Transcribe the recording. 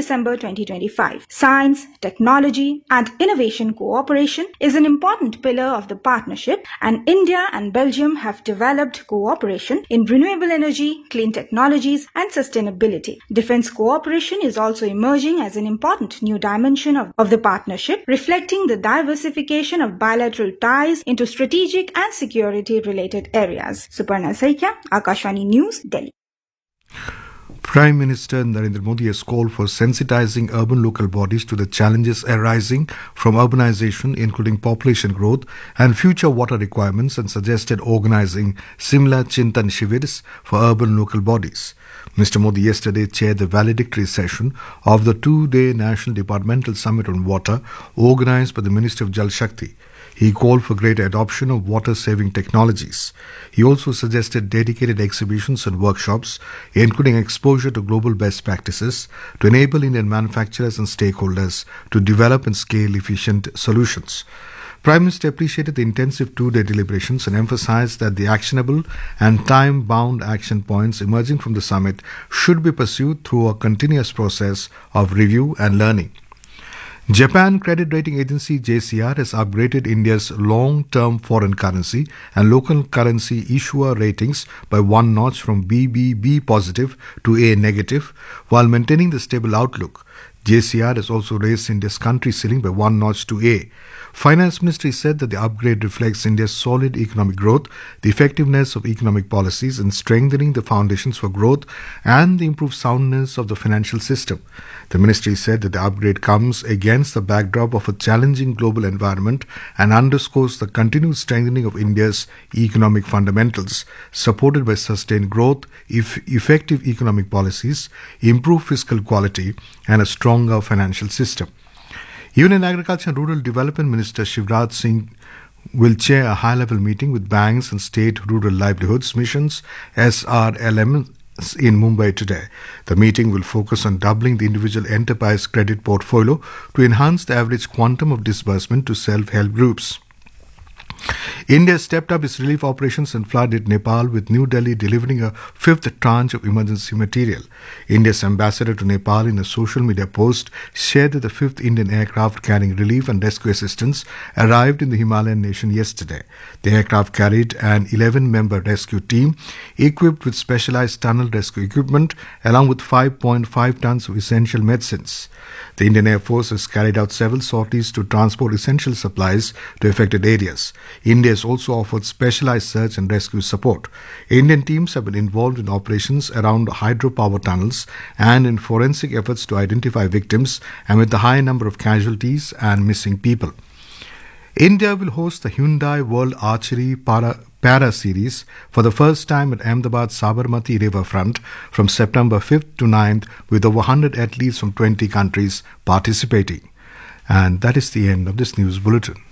December 2025. Science, technology, and innovation cooperation is an important pillar of the partnership, and India and Belgium have developed cooperation in renewable energy, clean technologies, and sustainability. Defense cooperation is also emerging as an important new dimension of the partnership, reflecting the diversification of bilateral ties into strategic and security-related areas. Suparna Saikia, Akashvani News, Delhi. Prime Minister Narendra Modi has called for sensitizing urban local bodies to the challenges arising from urbanization, including population growth and future water requirements, and suggested organizing similar Chintan Shivers for urban local bodies. Mr. Modi yesterday chaired the valedictory session of the two-day National Departmental Summit on Water organized by the Ministry of Jal Shakti. He called for greater adoption of water-saving technologies. He also suggested dedicated exhibitions and workshops, including exposure to global best practices, to enable Indian manufacturers and stakeholders to develop and scale efficient solutions. Prime Minister appreciated the intensive two-day deliberations and emphasized that the actionable and time-bound action points emerging from the summit should be pursued through a continuous process of review and learning. Japan credit rating agency JCR has upgraded India's long-term foreign currency and local currency issuer ratings by one notch from BBB positive to A negative, while maintaining the stable outlook. JCR has also raised India's country ceiling by one notch to A. Finance Ministry said that the upgrade reflects India's solid economic growth, the effectiveness of economic policies in strengthening the foundations for growth, and the improved soundness of the financial system. The ministry said that the upgrade comes against the backdrop of a challenging global environment and underscores the continued strengthening of India's economic fundamentals, supported by sustained growth, effective economic policies, improved fiscal quality, and a stronger financial system. Union Agriculture and Rural Development Minister Shivraj Singh will chair a high-level meeting with banks and state rural livelihoods missions SRLM in Mumbai today. The meeting will focus on doubling the individual enterprise credit portfolio to enhance the average quantum of disbursement to self-help groups. India stepped up its relief operations and flooded Nepal, with New Delhi delivering a fifth tranche of emergency material. India's ambassador to Nepal, in a social media post, shared that the fifth Indian aircraft carrying relief and rescue assistance arrived in the Himalayan nation yesterday. The aircraft carried an 11-member rescue team equipped with specialized tunnel rescue equipment, along with 5.5 tons of essential medicines. The Indian Air Force has carried out several sorties to transport essential supplies to affected areas. India has also offered specialized search and rescue support. Indian teams have been involved in operations around hydropower tunnels and in forensic efforts to identify victims amid the high number of casualties and missing people. India will host the Hyundai World Archery Para Series for the first time at Ahmedabad Sabarmati Riverfront from September 5th to 9th, with over 100 athletes from 20 countries participating. And that is the end of this news bulletin.